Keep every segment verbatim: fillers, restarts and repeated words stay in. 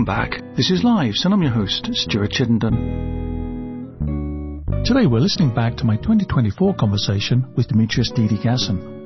Welcome back. This is Lives, and I'm your host, Stuart Chittenden. Today we're listening back to my twenty twenty-four conversation with Demetrius Didi-Gasson.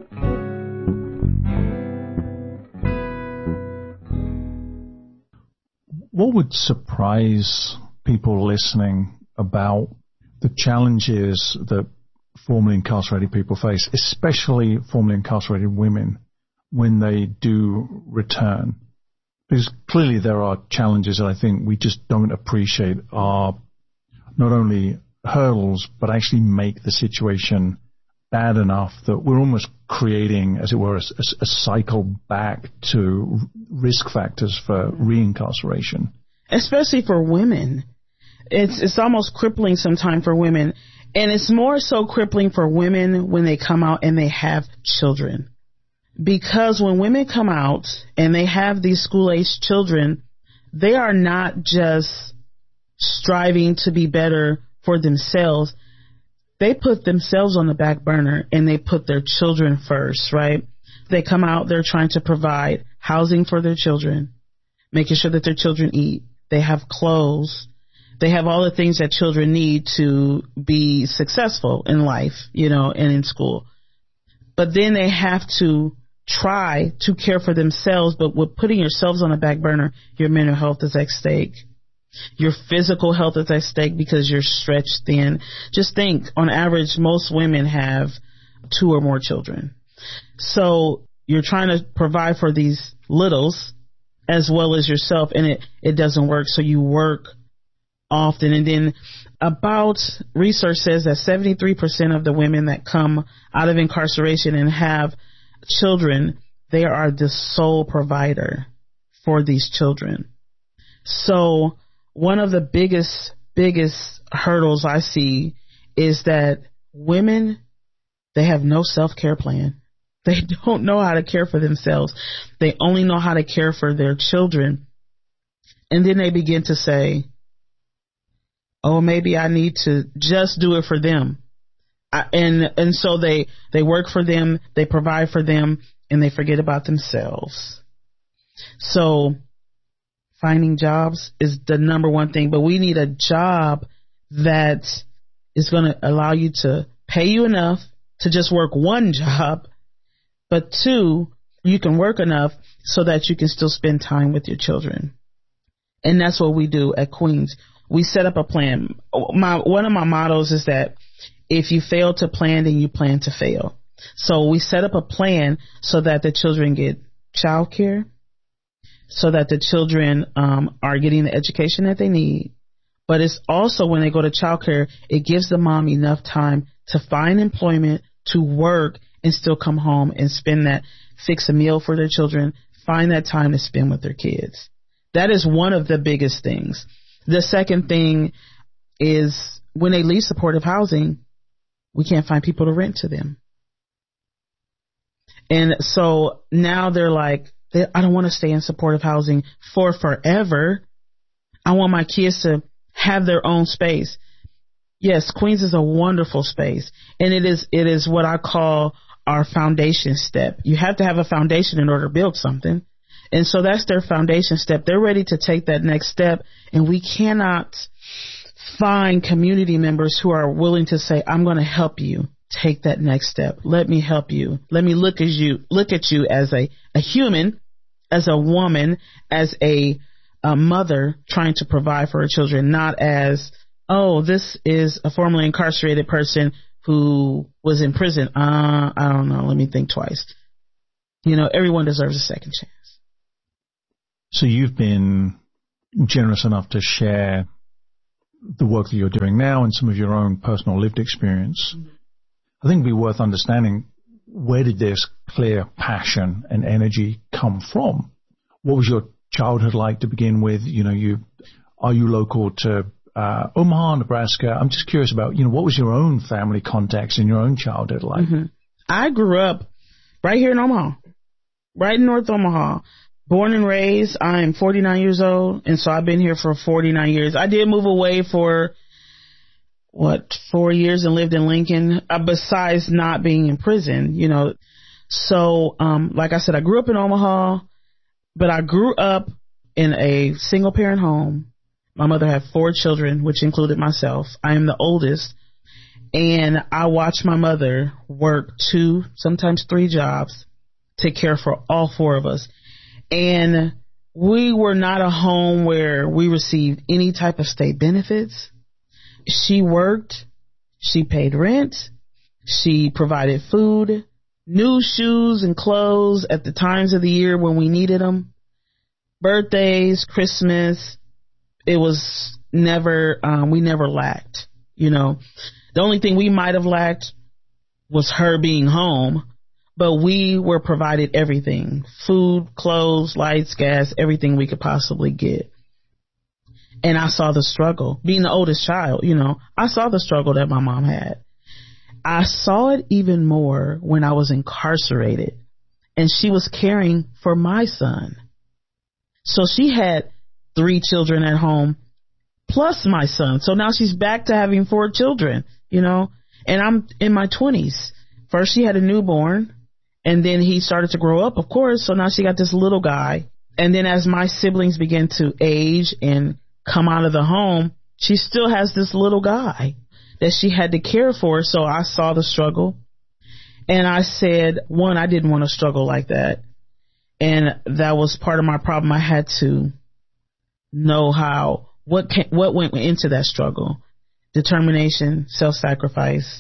What would surprise people listening about the challenges that formerly incarcerated people face, especially formerly incarcerated women, when they do return? Because clearly there are challenges that I think we just don't appreciate are not only hurdles, but actually make the situation bad enough that we're almost creating, as it were, a, a cycle back to risk factors for reincarceration. Especially for women. It's it's almost crippling sometimes for women. And it's more so crippling for women when they come out and they have children. Because when women come out and they have these school-aged children, they are not just striving to be better for themselves. They put themselves on the back burner and they put their children first, right? They come out, they're trying to provide housing for their children, making sure that their children eat. They have clothes. They have all the things that children need to be successful in life, you know, and in school. But then they have to try to care for themselves, but with putting yourselves on the back burner, your mental health is at stake. Your physical health is at stake because you're stretched thin. Just think, on average, most women have two or more children. So you're trying to provide for these littles as well as yourself, and it, it doesn't work. So you work often. And then about research says that seventy-three percent of the women that come out of incarceration and have children, they are the sole provider for these children. So one of the biggest, biggest hurdles I see is that women, they have no self-care plan. They don't know how to care for themselves. They only know how to care for their children. And then they begin to say, oh, maybe I need to just do it for them. I, and and so they, they work for them, they provide for them, and they forget about themselves. So finding jobs is the number one thing, but we need a job that is going to allow you to pay you enough to just work one job, but two, you can work enough so that you can still spend time with your children. And that's what we do at Queens. We set up a plan. My one of my mottos is that if you fail to plan, then you plan to fail. So we set up a plan so that the children get child care, so that the children um, are getting the education that they need. But it's also, when they go to child care, it gives the mom enough time to find employment, to work, and still come home and spend that, fix a meal for their children, find that time to spend with their kids. That is one of the biggest things. The second thing is when they leave supportive housing, we can't find people to rent to them. And so now they're like, I don't want to stay in supportive housing for forever. I want my kids to have their own space. Yes, Queens is a wonderful space, and it is it is what I call our foundation step. You have to have a foundation in order to build something. And so that's their foundation step. They're ready to take that next step, and we cannot find community members who are willing to say, I'm going to help you take that next step. Let me help you. Let me look at you, look at you as a, a human, as a woman, as a, a mother trying to provide for her children, not as, oh, this is a formerly incarcerated person who was in prison. Uh, I don't know. Let me think twice. You know, everyone deserves a second chance. So you've been generous enough to share the work that you're doing now and some of your own personal lived experience. Mm-hmm. I think it'd be worth understanding, where did this clear passion and energy come from? What was your childhood like to begin with? You know, you are you local to uh, Omaha, Nebraska? I'm just curious about, you know, what was your own family context in your own childhood like? Mm-hmm. I grew up right here in Omaha, right in North Omaha. Born and raised. I am forty-nine years old, and so I've been here for forty-nine years. I did move away for, what, four years and lived in Lincoln, uh, besides not being in prison, you know. So, um, like I said, I grew up in Omaha, but I grew up in a single parent home. My mother had four children, which included myself. I am the oldest. And I watched my mother work two, sometimes three jobs to care for all four of us. And we were not a home where we received any type of state benefits. She worked. She paid rent. She provided food, new shoes and clothes at the times of the year when we needed them. Birthdays, Christmas. It was never, um, we never lacked, you know. The only thing we might have lacked was her being home, but we were provided everything. Food, clothes, lights, gas, everything we could possibly get. And I saw the struggle. Being the oldest child, you know, I saw the struggle that my mom had. I saw it even more when I was incarcerated and she was caring for my son. So she had three children at home plus my son. So now she's back to having four children, you know, and I'm in my twenties. First she had a newborn and then he started to grow up, of course. So now she got this little guy. And then as my siblings began to age and come out of the home, she still has this little guy that she had to care for. So I saw the struggle and I said, one, I didn't want to struggle like that. And that was part of my problem. I had to know how, what can, what went into that struggle. Determination, self-sacrifice,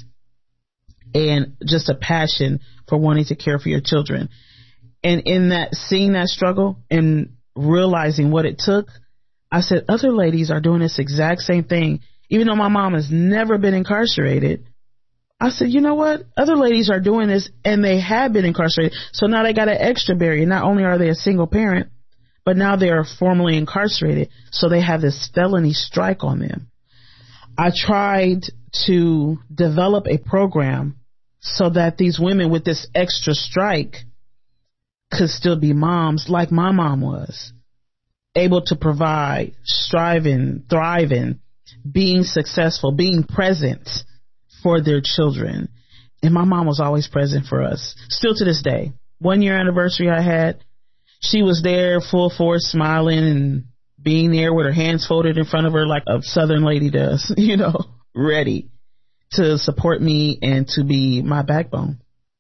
and just a passion for wanting to care for your children. And in that, seeing that struggle and realizing what it took, I said, other ladies are doing this exact same thing. Even though my mom has never been incarcerated, I said, you know what? Other ladies are doing this and they have been incarcerated. So now they got an extra barrier. Not only are they a single parent, but now they are formally incarcerated. So they have this felony strike on them. I tried to develop a program so that these women with this extra strike could still be moms like my mom was, able to provide, striving, thriving, being successful, being present for their children. And my mom was always present for us, still to this day. One year anniversary I had, she was there full force, smiling and being there with her hands folded in front of her like a Southern lady does, you know, ready to support me and to be my backbone.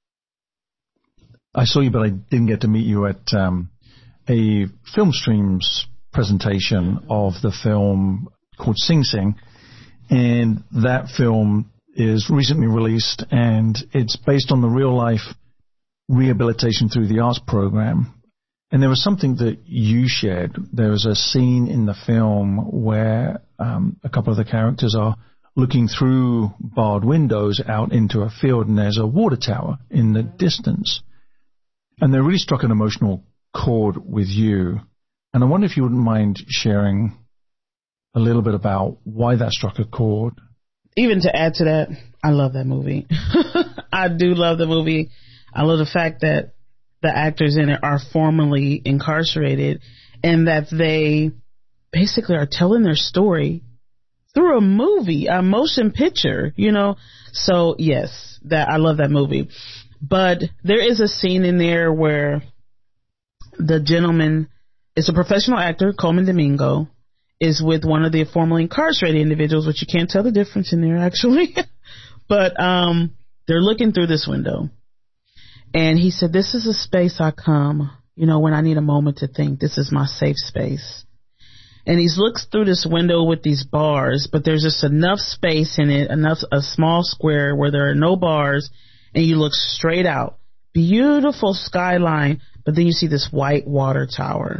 I saw you, but I didn't get to meet you at um, a Film Streams presentation of the film called Sing Sing. And that film is recently released, and it's based on the real-life rehabilitation through the arts program. And there was something that you shared. There was a scene in the film where um, a couple of the characters are looking through barred windows out into a field, and there's a water tower in the distance. And they really struck an emotional chord with you. And I wonder if you wouldn't mind sharing a little bit about why that struck a chord. Even to add to that, I love that movie. I do love the movie. I love the fact that the actors in it are formerly incarcerated and that they basically are telling their story through a movie, a motion picture, you know. So yes, that I love that movie. But there is a scene in there where the gentleman is a professional actor, Coleman Domingo, is with one of the formerly incarcerated individuals, which you can't tell the difference in there actually. But um, they're looking through this window. And he said, this is a space I come, you know, when I need a moment to think. This is my safe space. And he looks through this window with these bars, but there's just enough space in it, enough, a small square where there are no bars, and you look straight out. Beautiful skyline, but then you see this white water tower.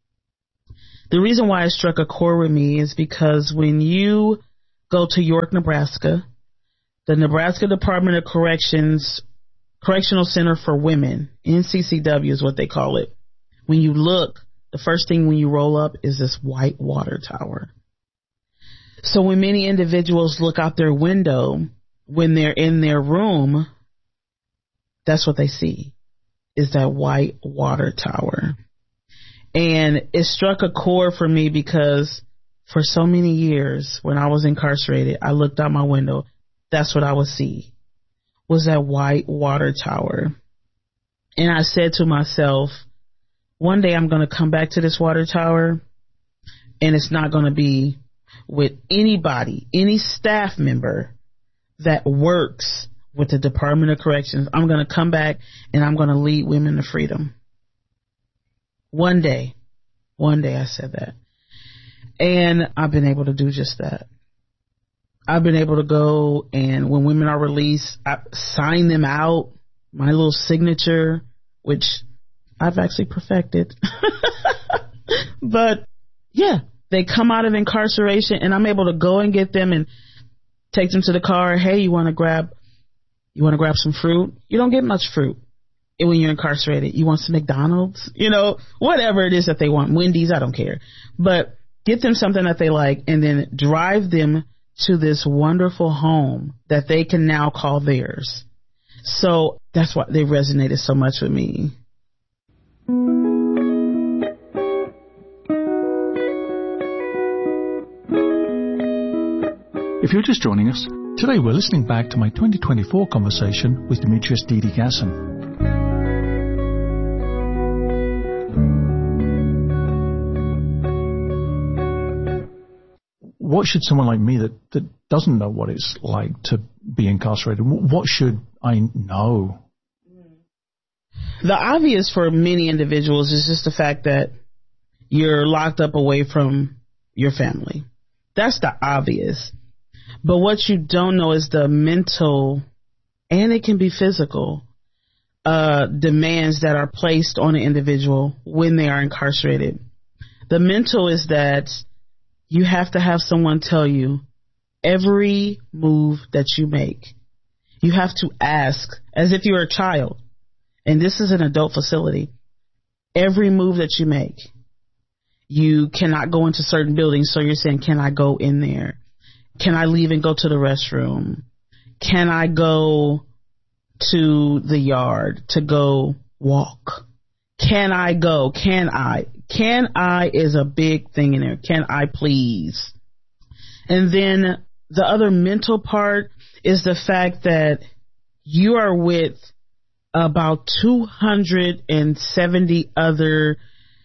The reason why it struck a chord with me is because when you go to York, Nebraska, the Nebraska Department of Corrections Correctional Center for Women, N C C W is what they call it. When you look, the first thing when you roll up is this white water tower. So when many individuals look out their window when they're in their room, that's what they see, is that white water tower. And it struck a chord for me because for so many years when I was incarcerated, I looked out my window. That's what I would see, was that white water tower. And I said to myself, one day I'm going to come back to this water tower And it's not going to be with anybody, any staff member that works with the Department of Corrections. I'm going to come back and I'm going to lead women to freedom. One day, one day I said that. And I've been able to do just that. I've been able to go and when women are released, I sign them out, my little signature, which I've actually perfected. But yeah, they come out of incarceration and I'm able to go and get them and take them to the car. Hey, you want to grab, you want to grab some fruit? You don't get much fruit when you're incarcerated. You want some McDonald's, you know, whatever it is that they want, Wendy's, I don't care. But get them something that they like and then drive them to this wonderful home that they can now call theirs. So that's why they resonated so much with me. If you're just joining us, today we're listening back to my twenty twenty-four conversation with Demetrius Didi Gasson. What should someone like me that, that doesn't know what it's like to be incarcerated, what should I know? The obvious for many individuals is just the fact that you're locked up away from your family. That's the obvious. But what you don't know is the mental, and it can be physical, uh, demands that are placed on an individual when they are incarcerated. The mental is that you have to have someone tell you every move that you make. You have to ask as if you're a child. And this is an adult facility. Every move that you make. You cannot go into certain buildings. So you're saying, can I go in there? Can I leave and go to the restroom? Can I go to the yard to go walk? Can I go? Can I? Can I is a big thing in there. Can I please? And then the other mental part is the fact that you are with about two hundred seventy other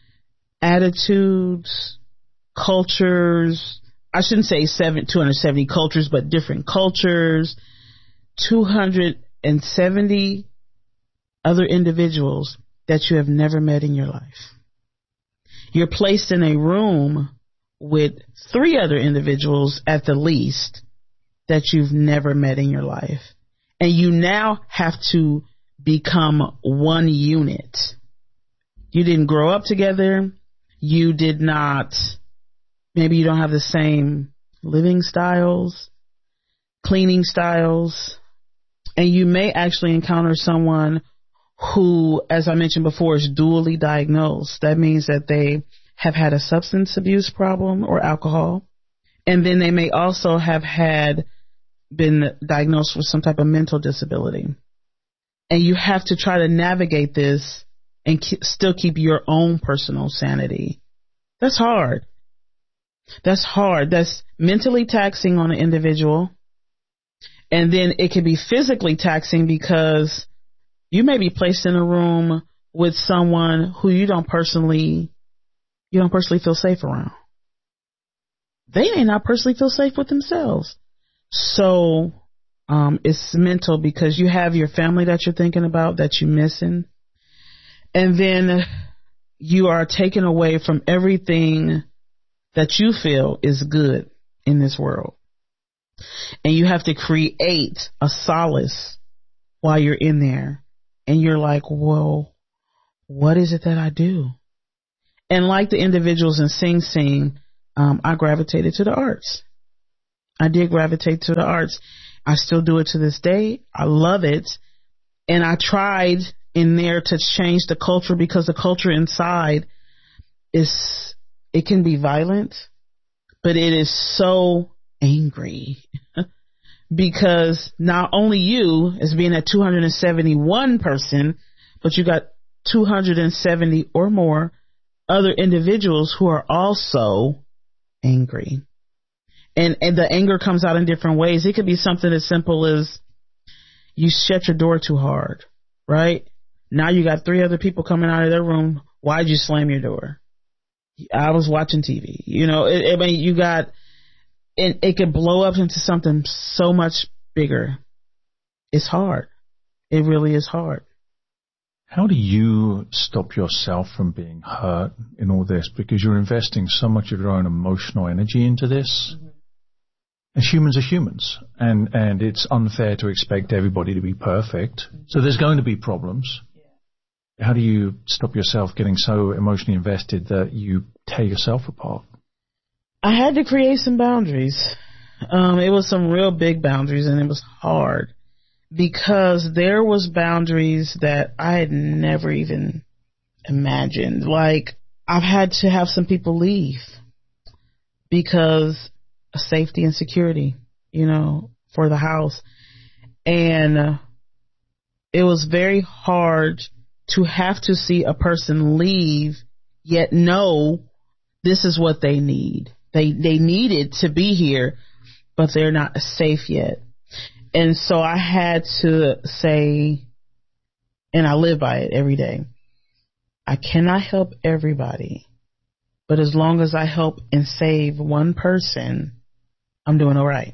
attitudes, cultures. I shouldn't say seven, two hundred seventy cultures, but different cultures, two hundred seventy other individuals that you have never met in your life. You're placed in a room with three other individuals at the least that you've never met in your life. And you now have to become one unit. You didn't grow up together. You did not, maybe you don't have the same living styles, cleaning styles, and you may actually encounter someone who, as I mentioned before, is dually diagnosed. That means that they have had a substance abuse problem or alcohol, and then they may also have had been diagnosed with some type of mental disability. And you have to try to navigate this and ke- still keep your own personal sanity. That's hard. That's hard. That's mentally taxing on an individual. And then it can be physically taxing because you may be placed in a room with someone who you don't personally, you don't personally feel safe around. They may not personally feel safe with themselves. So um, it's mental because you have your family that you're thinking about that you're missing. And then you are taken away from everything that you feel is good in this world. And you have to create a solace while you're in there. And you're like, well, what is it that I do? And like the individuals in Sing Sing, um, I gravitated to the arts. I did gravitate to the arts. I still do it to this day. I love it. And I tried in there to change the culture because the culture inside is, it can be violent, but it is so angry. Because not only you as being at two hundred seventy-one person, but you got two hundred seventy or more other individuals who are also angry. And and the anger comes out in different ways. It could be something as simple as you shut your door too hard, right? Now you got three other people coming out of their room. Why'd you slam your door? I was watching T V. You know, it, I mean, you got, it, it could blow up into something so much bigger. It's hard. It really is hard. How do you stop yourself from being hurt in all this? Because you're investing so much of your own emotional energy into this. Mm-hmm. And humans are humans. And, and it's unfair to expect everybody to be perfect. Mm-hmm. So there's going to be problems. Yeah. How do you stop yourself getting so emotionally invested that you tear yourself apart? I had to create some boundaries. Um, it was some real big boundaries, and it was hard. Because there was boundaries that I had never even imagined. Like, I've had to have some people leave because of safety and security, you know, for the house. And uh, it was very hard to have to see a person leave, yet know this is what they need. They, they needed to be here, but they're not safe yet. And so I had to say, and I live by it every day, I cannot help everybody, but as long as I help and save one person, I'm doing all right.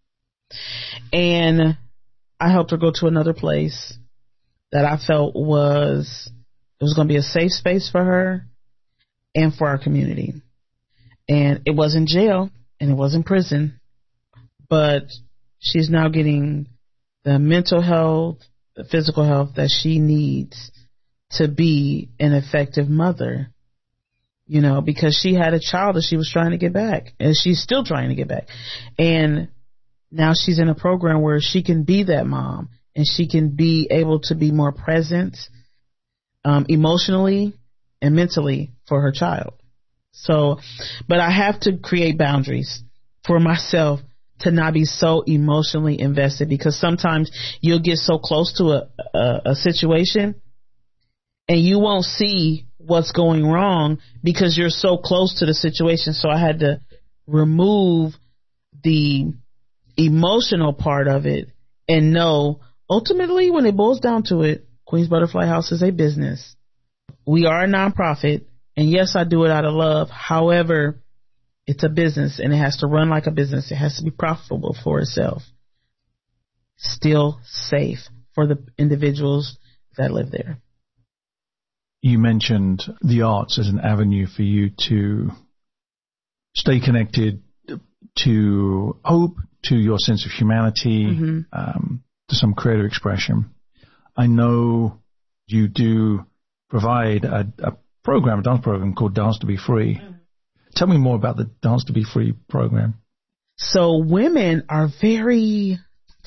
And I helped her go to another place that I felt was, it was going to be a safe space for her and for our community. And it wasn't jail and it wasn't prison, but she's now getting the mental health, the physical health that she needs to be an effective mother, you know, because she had a child that she was trying to get back, and she's still trying to get back. And now she's in a program where she can be that mom, and she can be able to be more present um, emotionally and mentally for her child. So, but I have to create boundaries for myself to not be so emotionally invested, because sometimes you'll get so close to a, a, a situation and you won't see what's going wrong because you're so close to the situation. So I had to remove the emotional part of it and know ultimately when it boils down to it, Queen's Butterfly House is a business. We are a nonprofit, and yes, I do it out of love. However, it's a business, and it has to run like a business. It has to be profitable for itself. Still safe for the individuals that live there. You mentioned the arts as an avenue for you to stay connected to hope, to your sense of humanity, mm-hmm. um, to some creative expression. I know you do provide a, a program, a dance program called Dance to Be Free. Mm-hmm. Tell me more about the Dance to Be Free program. So women are very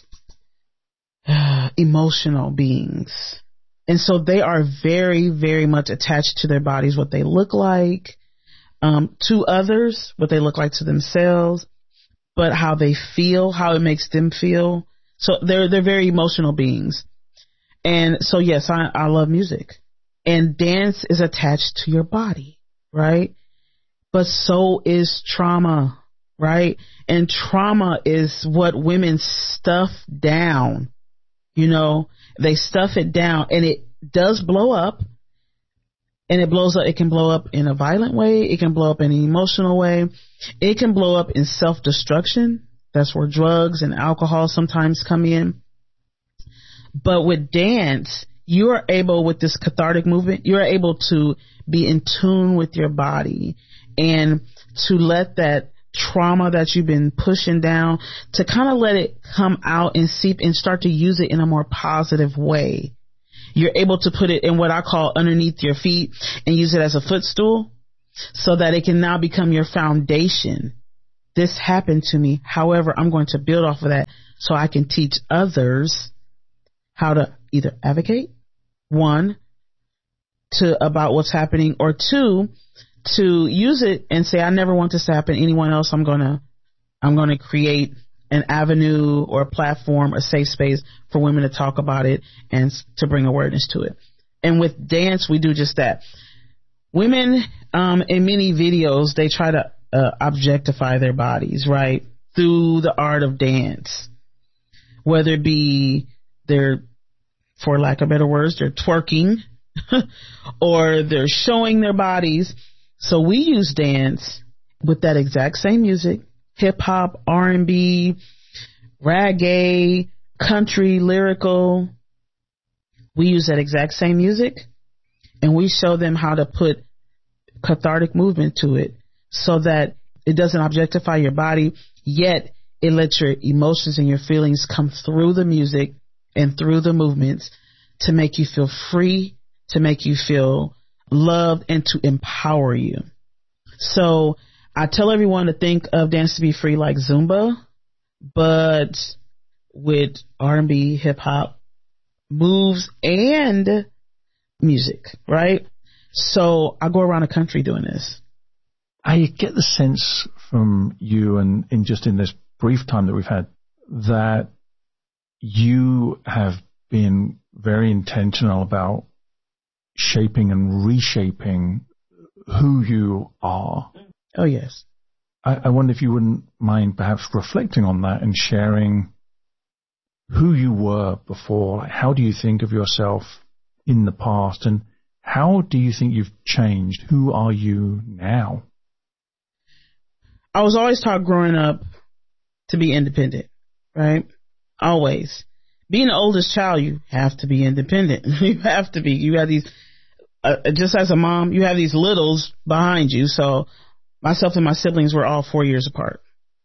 uh, emotional beings. And so they are very, very much attached to their bodies, what they look like um, to others, what they look like to themselves, but how they feel, how it makes them feel. So they're they're very emotional beings. And so, yes, I, I love music. And dance is attached to your body, right? But so is trauma, right? And trauma is what women stuff down. You know, they stuff it down, and it does blow up. And it blows up. It can blow up in a violent way. It can blow up in an emotional way. It can blow up in self-destruction. That's where drugs and alcohol sometimes come in. But with dance, you are able, with this cathartic movement, you're able to be in tune with your body and to let that trauma that you've been pushing down, to kind of let it come out and seep and start to use it in a more positive way. You're able to put it in what I call underneath your feet and use it as a footstool so that it can now become your foundation. This happened to me. However, I'm going to build off of that so I can teach others how to either advocate, one, to about what's happening, or two, to use it and say, I never want this to happen to anyone else. I'm going to, I'm going to create an avenue or a platform, a safe space for women to talk about it and to bring awareness to it. And with dance, we do just that. Women, um, in many videos, they try to uh, objectify their bodies, right? Through the art of dance, whether it be they're, for lack of better words, they're twerking or they're showing their bodies. So we use dance with that exact same music, hip hop, R and B, reggae, country, lyrical. We use that exact same music and we show them how to put cathartic movement to it so that it doesn't objectify your body, yet it lets your emotions and your feelings come through the music and through the movements to make you feel free, to make you feel loved, and to empower you. So I tell everyone to think of Dance to Be Free like Zumba, but with R and B, hip hop, moves, and music, right? So I go around the country doing this. I get the sense from you and in just in this brief time that we've had that you have been very intentional about shaping and reshaping who you are. Oh, yes. I, I wonder if you wouldn't mind perhaps reflecting on that and sharing who you were before. How do you think of yourself in the past, and how do you think you've changed? Who are you now? I was always taught growing up to be independent, right? Always. Being the oldest child, you have to be independent. You have to be. You have these, uh, just as a mom, you have these littles behind you. So myself and my siblings were all four years apart.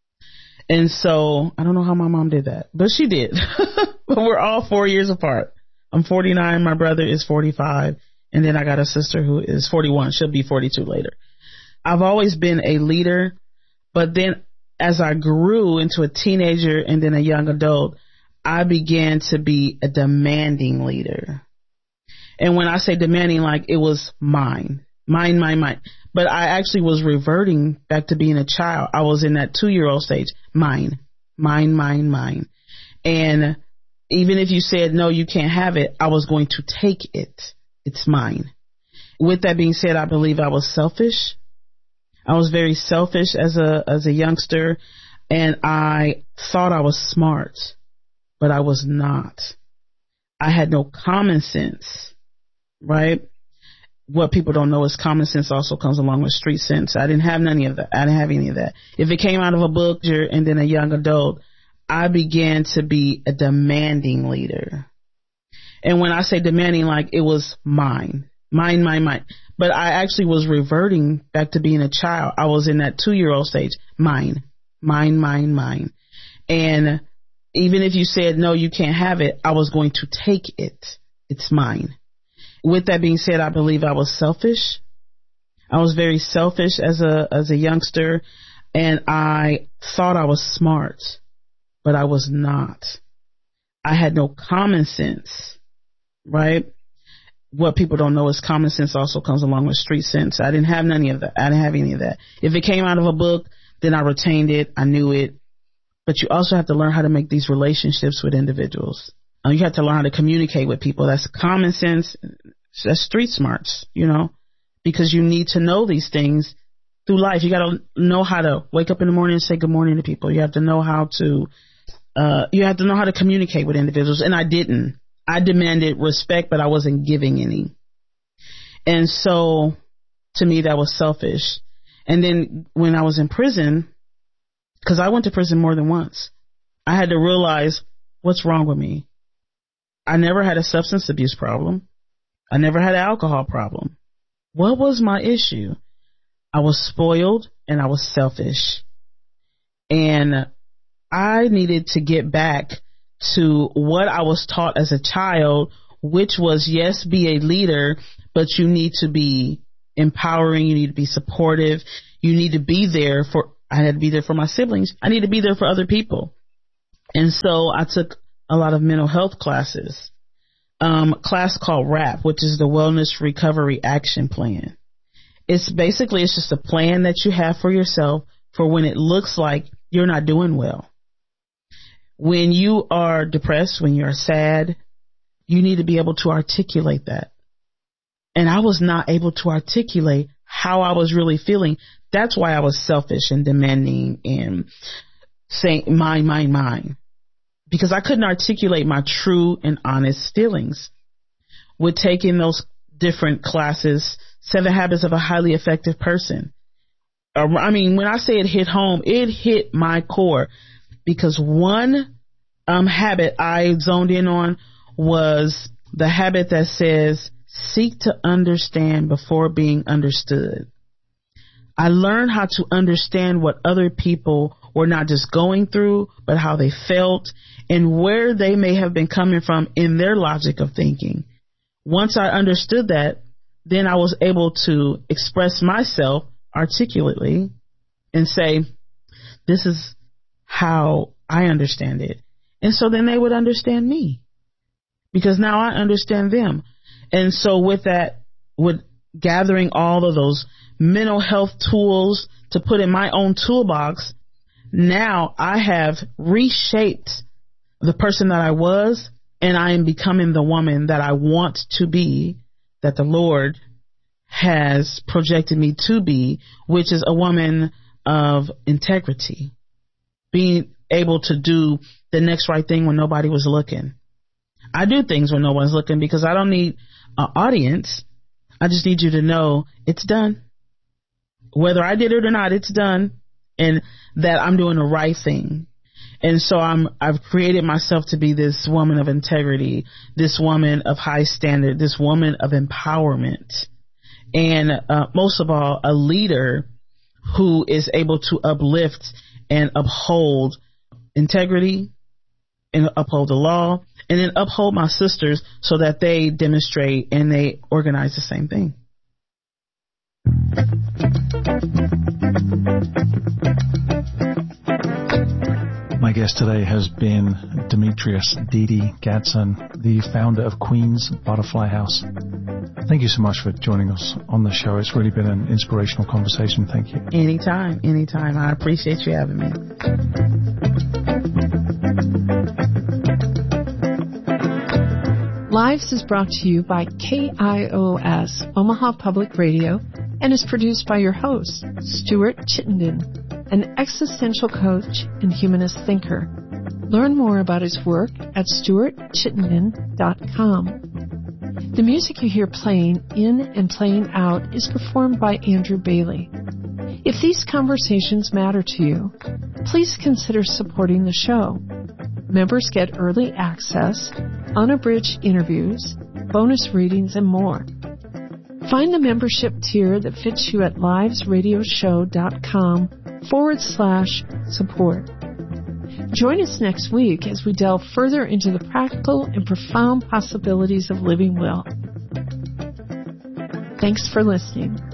And so I don't know how my mom did that, but she did. But we're all four years apart. I'm forty-nine. My brother is forty-five. And then I got a sister who is forty-one. She'll be forty-two later. I've always been a leader. But then as I grew into a teenager and then a young adult, I began to be a demanding leader. And when I say demanding, like it was mine, mine, mine, mine. But I actually was reverting back to being a child. I was in that two-year-old stage, mine, mine, mine, mine. And even if you said, no, you can't have it, I was going to take it. It's mine. With that being said, I believe I was selfish. I was very selfish as a as a youngster, and I thought I was smart, but I was not. I had no common sense, right? What people don't know is common sense also comes along with street sense. I didn't have none of that. I didn't have any of that. If it came out of a book and then a young adult, I began to be a demanding leader. And when I say demanding, like it was mine, mine, mine, mine. But I actually was reverting back to being a child. I was in that two-year-old stage, mine, mine, mine, mine. And even if you said, no, you can't have it, I was going to take it. It's mine. With that being said, I believe I was selfish. I was very selfish as a as a youngster, and I thought I was smart, but I was not. I had no common sense, right? What people don't know is common sense also comes along with street sense. I didn't have none of that. I didn't have any of that. If it came out of a book, then I retained it. I knew it. But you also have to learn how to make these relationships with individuals. Uh, you have to learn how to communicate with people. That's common sense. That's street smarts, you know, because you need to know these things through life. You got to know how to wake up in the morning and say good morning to people. You have to know how to, uh, you have to know how to communicate with individuals. And I didn't. I demanded respect, but I wasn't giving any. And so to me, that was selfish. And then when I was in prison, because I went to prison more than once, I had to realize what's wrong with me. I never had a substance abuse problem. I never had an alcohol problem. What was my issue? I was spoiled and I was selfish. And I needed to get back to what I was taught as a child, which was, yes, be a leader, but you need to be empowering. You need to be supportive. You need to be there for, I had to be there for my siblings. I need to be there for other people. And so I took a lot of mental health classes, um, a class called RAP, which is the Wellness Recovery Action Plan. It's basically, it's just a plan that you have for yourself for when it looks like you're not doing well. When you are depressed, when you're sad, you need to be able to articulate that. And I was not able to articulate how I was really feeling. That's why I was selfish and demanding and saying mine, mine, mine. Because I couldn't articulate my true and honest feelings. With taking those different classes, Seven Habits of a Highly Effective Person. Uh, I mean, when I say it hit home, it hit my core, because one um, habit I zoned in on was the habit that says, seek to understand before being understood. I learned how to understand what other people were not just going through, but how they felt and where they may have been coming from in their logic of thinking. Once I understood that, then I was able to express myself articulately and say, this is how I understand it. And so then they would understand me, because now I understand them. And so with that, with gathering all of those mental health tools to put in my own toolbox, now I have reshaped the person that I was, and I am becoming the woman that I want to be, that the Lord has projected me to be, which is a woman of integrity, being able to do the next right thing when nobody was looking. I do things when no one's looking because I don't need an audience. I just need you to know it's done. Whether I did it or not, it's done, and that I'm doing the right thing. And so I'm, I've created myself to be this woman of integrity, this woman of high standard, this woman of empowerment, and uh, most of all, a leader who is able to uplift and uphold integrity and uphold the law, and then uphold my sisters so that they demonstrate and they organize the same thing. My guest today has been Demetrius Dede Gadsden, the founder of Queen's Butterfly House. Thank you so much for joining us on the show. It's really been an inspirational conversation. Thank you. Anytime, anytime. I appreciate you having me. Lives is brought to you by K I O S, Omaha Public Radio, and is produced by your host, Stuart Chittenden, an existential coach and humanist thinker. Learn more about his work at stuart chittenden dot com. The music you hear playing in and playing out is performed by Andrew Bailey. If these conversations matter to you, please consider supporting the show. Members get early access, unabridged interviews, bonus readings, and more. Find the membership tier that fits you at livesradioshow.com forward slash support. Join us next week as we delve further into the practical and profound possibilities of living well. Thanks for listening.